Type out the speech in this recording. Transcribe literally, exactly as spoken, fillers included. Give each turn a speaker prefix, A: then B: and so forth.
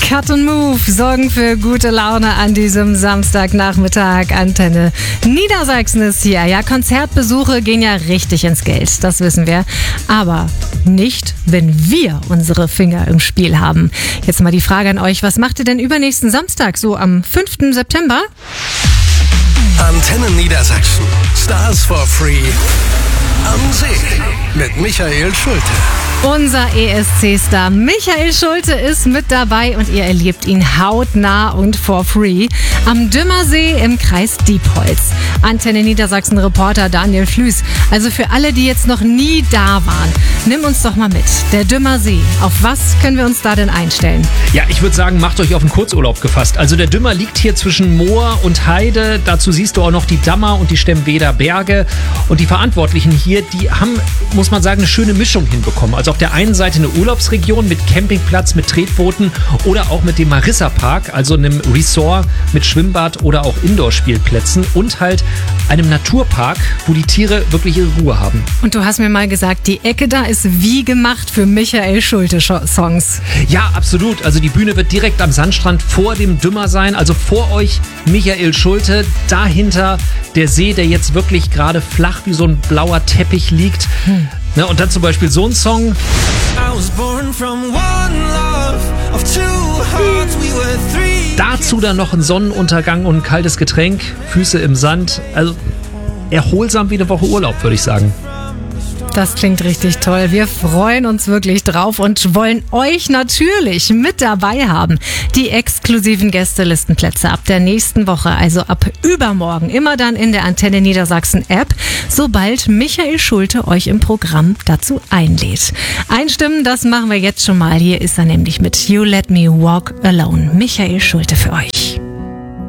A: Cut and Move sorgen für gute Laune an diesem Samstagnachmittag. Antenne Niedersachsen ist hier. Ja, Konzertbesuche gehen ja richtig ins Geld, das wissen wir. Aber nicht, wenn wir unsere Finger im Spiel haben. Jetzt mal die Frage an euch, was macht ihr denn übernächsten Samstag, so am fünften September?
B: Antenne Niedersachsen. Stars for Free. Am See mit Michael Schulte.
A: Unser E S C-Star Michael Schulte ist mit dabei und ihr erlebt ihn hautnah und for free am Dümmersee im Kreis Diepholz. Antenne Niedersachsen-Reporter Daniel Flüß. Also für alle, die jetzt noch nie da waren, nimm uns doch mal mit. Der Dümmersee. Auf was können wir uns da denn einstellen?
C: Ja, ich würde sagen, macht euch auf einen Kurzurlaub gefasst. Also der Dümmer liegt hier zwischen Moor und Heide. Dazu siehst du auch noch die Dammer und die Stemweder Berge. Und die Verantwortlichen hier, die haben, muss man sagen, eine schöne Mischung hinbekommen. Also auf der einen Seite eine Urlaubsregion mit Campingplatz, mit Tretbooten oder auch mit dem Marissa Park, also einem Resort mit Schwimmbad oder auch Indoor-Spielplätzen und halt einem Naturpark, wo die Tiere wirklich ihre Ruhe haben.
A: Und du hast mir mal gesagt, die Ecke da ist wie gemacht für Michael Schulte-Songs.
C: Ja, absolut. Also die Bühne wird direkt am Sandstrand vor dem Dümmer sein. Also vor euch Michael Schulte, dahinter der See, der jetzt wirklich gerade flach wie so ein blauer Teppich liegt. Hm. Na, und dann zum Beispiel so ein Song. Dazu dann noch ein Sonnenuntergang und ein kaltes Getränk, Füße im Sand. Also erholsam wie eine Woche Urlaub, würde ich sagen.
A: Das klingt richtig toll. Wir freuen uns wirklich drauf und wollen euch natürlich mit dabei haben. Die exklusiven Gästelistenplätze ab der nächsten Woche, also ab übermorgen, immer dann in der Antenne Niedersachsen App, sobald Michael Schulte euch im Programm dazu einlädt. Einstimmen, das machen wir jetzt schon mal. Hier ist er nämlich mit You Let Me Walk Alone. Michael Schulte für euch.